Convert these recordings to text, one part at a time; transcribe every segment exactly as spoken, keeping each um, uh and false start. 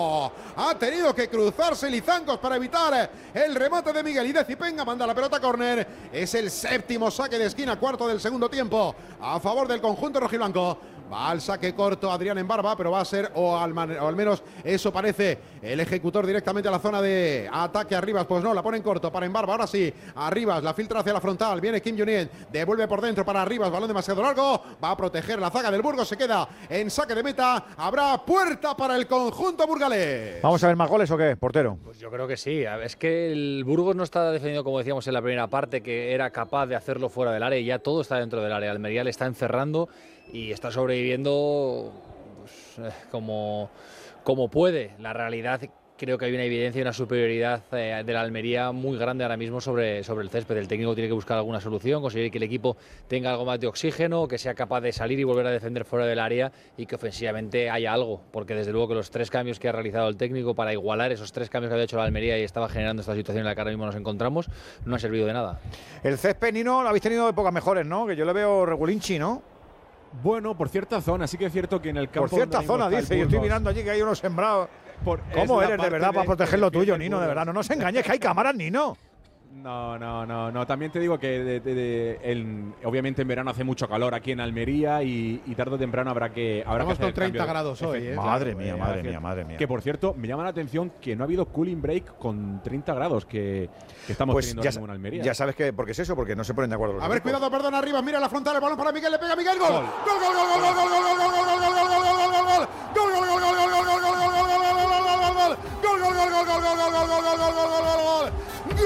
Ha tenido que cruzarse Lizancos para evitar el remate de Miguel. Y de Cipenga manda la pelota a córner. Es el séptimo saque de esquina, cuarto del segundo tiempo, a favor del conjunto rojiblanco. Va al saque corto Adrián en barba, pero va a ser, o al, man, o al menos eso parece, el ejecutor directamente a la zona de ataque a Rivas. Pues no, la pone en corto para en barba. Ahora sí, a Rivas, la filtra hacia la frontal. Viene Kim Jong-un, devuelve por dentro para Rivas. Balón demasiado largo. Va a proteger la zaga del Burgos. Se queda en saque de meta. Habrá puerta para el conjunto burgalés. ¿Vamos a ver más goles o qué, portero? Pues yo creo que sí. Es que el Burgos no está defendiendo, como decíamos en la primera parte, que era capaz de hacerlo fuera del área, y ya todo está dentro del área. Almería le está encerrando y está sobreviviendo pues, como, como puede. La realidad, creo que hay una evidencia y una superioridad eh, de la Almería muy grande ahora mismo sobre, sobre el césped. El técnico tiene que buscar alguna solución, conseguir que el equipo tenga algo más de oxígeno, que sea capaz de salir y volver a defender fuera del área, y que ofensivamente haya algo, porque desde luego que los tres cambios que ha realizado el técnico para igualar esos tres cambios que había hecho la Almería y estaba generando esta situación en la que ahora mismo nos encontramos, no ha servido de nada. El césped, Nino, lo habéis tenido de épocas mejores, ¿no? Que yo le veo regulinchi, ¿no? Bueno, por cierta zona, sí que es cierto que en el campo... Por cierta zona, dice, yo estoy mirando allí que hay unos sembrados. Por, ¿Cómo eres de verdad de, para proteger lo tuyo, Nino? De verdad, no nos engañes, que hay cámaras, Nino. No, no, no, no. También te digo que de, de, de, el, obviamente en verano hace mucho calor aquí en Almería y, y tarde o temprano habrá que habrá Estamos que hacer con treinta grados hoy, ¿eh? Madre claro, mía, eh, madre mía, madre mía. Que por cierto, me llama la atención que no ha habido cooling break con treinta grados que, que estamos pues teniendo ya, en Almería. Ya sabes que porque es eso, porque no se ponen de acuerdo los A ver, equipos. cuidado, perdón, arriba, mira la frontal, el balón para Miguel, le pega Miguel, gol. Gol, gol, gol, gol, gol, gol, gol, gol, gol, gol, gol, gol, gol, gol, gol, gol, gol. Gol, gol, gol, gol, gol, gol, gol, gol, gol, gol, gol, gol, gol, gol, gol, gol, gol, gol, gol,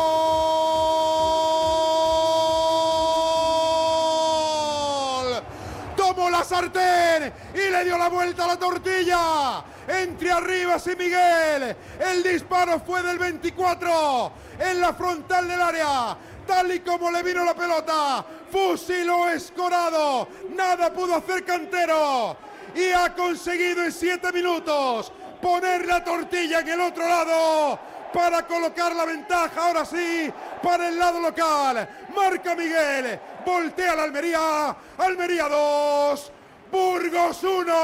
tomó la sartén y le dio la vuelta a la tortilla. Entre Arribas y Miguel. El disparo fue del veinticuatro en la frontal del área. Tal y como le vino la pelota, fusiló Escorado. Nada pudo hacer Cantero. Y ha conseguido en siete minutos poner la tortilla en el otro lado para colocar la ventaja, ahora sí, para el lado local. Marca Miguel, voltea la Almería, Almería dos, Burgos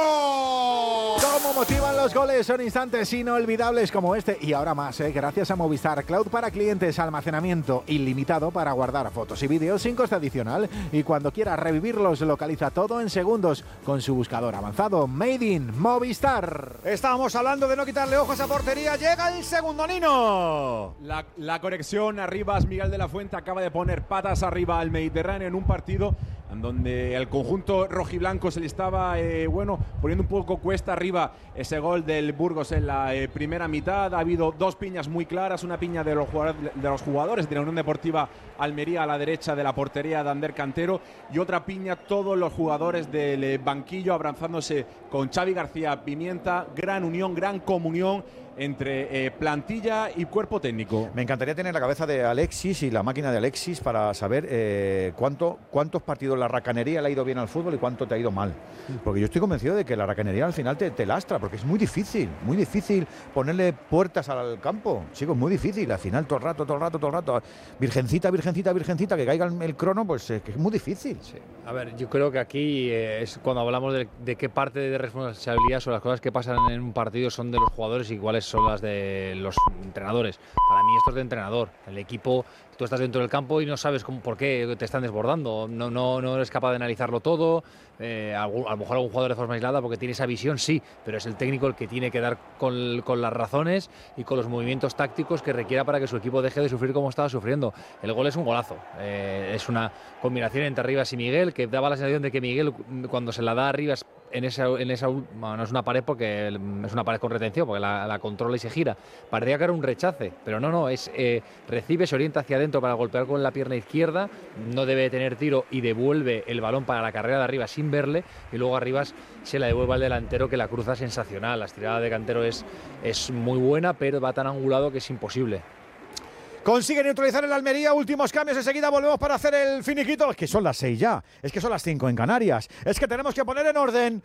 uno. Cómo motivan los goles, son instantes inolvidables como este y ahora más, ¿eh? Gracias a Movistar Cloud para clientes, almacenamiento ilimitado para guardar fotos y vídeos sin coste adicional, y cuando quieras revivirlos localiza todo en segundos con su buscador avanzado Made in Movistar. Estábamos hablando de no quitarle ojos a portería, llega el segundo, Nino. La, la conexión Arribas, Miguel de la Fuente acaba de poner patas arriba al Mediterráneo en un partido en donde el conjunto rojiblanco se le estaba eh, bueno, poniendo un poco cuesta arriba ese gol del Burgos en la eh, primera mitad. Ha habido dos piñas muy claras, una piña de los, jugadores, de los jugadores de la Unión Deportiva Almería a la derecha de la portería de Ander Cantero, y otra piña todos los jugadores del eh, banquillo abrazándose con Xavi García Pimienta. Gran unión, gran comunión entre eh, plantilla y cuerpo técnico. Me encantaría tener la cabeza de Alexis y la máquina de Alexis para saber eh, cuánto, cuántos partidos la racanería le ha ido bien al fútbol y cuánto te ha ido mal. Porque yo estoy convencido de que la racanería al final te, te lastra, porque es muy difícil, muy difícil ponerle puertas al campo. Chicos, muy difícil. Al final todo el rato, todo el rato, todo el rato. Virgencita, virgencita, virgencita, que caiga el, el crono, pues eh, que es muy difícil. Sí. A ver, yo creo que aquí eh, es cuando hablamos de, de qué parte de responsabilidad son las cosas que pasan en un partido son de los jugadores y cuáles son las de los entrenadores. Para mí esto es de entrenador. El equipo, tú estás dentro del campo y no sabes cómo, por qué te están desbordando. No, no, no eres capaz de analizarlo todo. Eh, a, a lo mejor algún jugador de forma aislada porque tiene esa visión, sí, pero es el técnico el que tiene que dar con, con las razones y con los movimientos tácticos que requiera para que su equipo deje de sufrir como estaba sufriendo. El gol es un golazo. Eh, es una combinación entre Arribas y Miguel que daba la sensación de que Miguel, cuando se la da a Arribas en esa, en esa bueno, no es una pared porque es una pared con retención porque la, la controla y se gira, parecía que era un rechace, pero no, no, es eh, recibe, se orienta hacia adentro para golpear con la pierna izquierda, no debe tener tiro y devuelve el balón para la carrera de Arribas sin verle, y luego Arribas se la devuelve al delantero que la cruza sensacional. La estirada de Cantero es, es muy buena, pero va tan angulado que es imposible. Consigue neutralizar el Almería, últimos cambios, enseguida volvemos para hacer el finiquito. Es que son las seis ya, es que son las cinco en Canarias, es que tenemos que poner en orden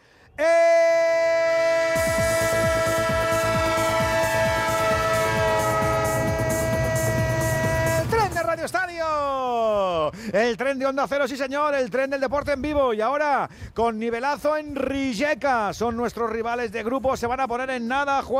el tren de Radio Estadio, el tren de Onda Cero, sí señor, el tren del deporte en vivo. Y ahora con nivelazo en Rijeka, son nuestros rivales de grupo, se van a poner en nada.